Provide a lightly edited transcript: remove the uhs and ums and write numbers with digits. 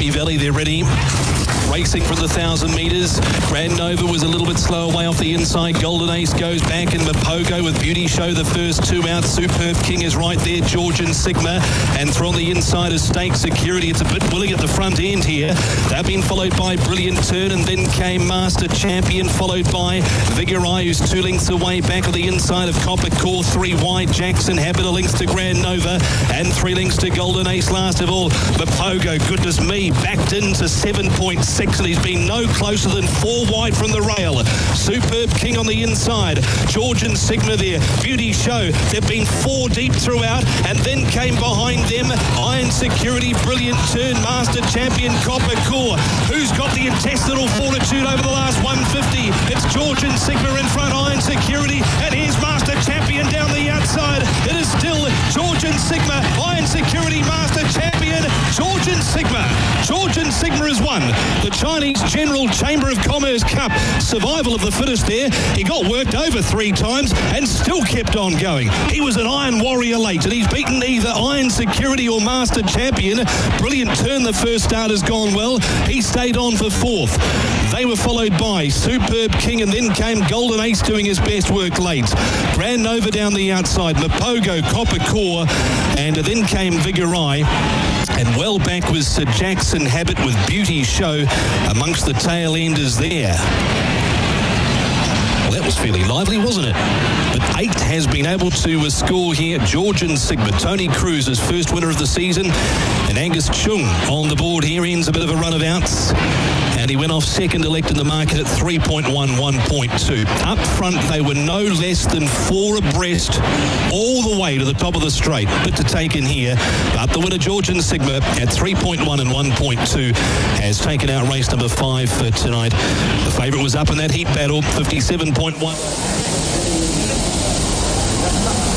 Happy Valley, they're ready. Racing from the 1,000 metres. Grand Nova was a little bit slow away off the inside. Golden Ace goes back, and Mapogo with Beauty Show the first two out. Superb King is right there. Georgian Sigma, and through on the inside is Stake Security. It's a bit willing at the front end here. They've been followed by Brilliant Turn, and then came Master Champion, followed by Vigorai, who's 2 lengths away back on the inside of Copper Core. 3 wide. Jackson Habit, a length to Grand Nova, and 3 lengths to Golden Ace last of all. Mapogo, goodness me, backed into 7.6, and he's been no closer than 4 wide from the rail. Superb King on the inside. Georgian Sigma there. Beauty Show. They've been 4 deep throughout, and then came behind them Iron Security, Brilliant Turn, Master Champion, Copper Core. Who's got the intestinal fortitude over the last 150? It's Georgian Sigma in front, Iron Security, and here's Master Champion down the outside. It is still Georgian Sigma, Iron Security, Master Champion, Georgian Sigma. Georgian Sigma has won the Chinese General Chamber of Commerce Cup. Survival of the fittest there. He got worked over 3 times and still kept on going. He was an Iron Warrior late, and he's beaten either Iron Security or Master Champion. Brilliant Turn, the first start has gone well. He stayed on for 4th. They were followed by Superb King, and then came Golden Ace doing his best work late. Grand Nova down the outside, Mapogo, Copper Core, and then came Vigorai. And well back was Sir Jackson Habit with Beauty Show amongst the tail enders there. Well, that was fairly lively, wasn't it? But 8 has been able to score here. Georgian Sigma, Tony Cruz, his first winner of the season. And Angus Chung on the board here, ends a bit of a run of outs. And he went off second elect in the market at 3.1, 1.2. Up front, they were no less than 4 abreast all the way to the top of the straight. Bit to take in here. But the winner, Georgian Sigma, at 3.1 and 1.2, has taken out race number 5 for tonight. The favourite was up in that heat battle, 57.1.